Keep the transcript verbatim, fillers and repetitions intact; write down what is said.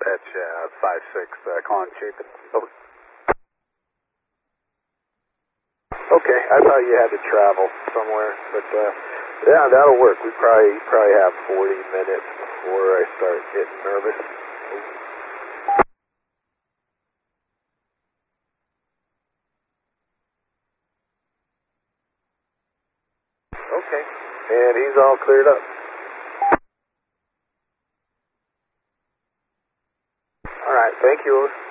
Dispatch uh, five six, uh, calling Chapin. Over. Okay, I thought you had to travel somewhere, but uh, yeah, that'll work. We probably probably have forty minutes before I start getting nervous. Okay, and he's all cleared up. All right, thank you.